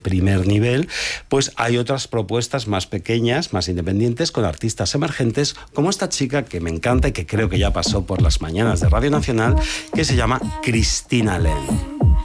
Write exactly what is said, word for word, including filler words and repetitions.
primer nivel, pues hay otras propuestas más pequeñas, más independientes, con artistas emergentes, como esta chica que me encanta y que creo que ya pasó por las mañanas de Radio Nacional, que se llama Cristina Len.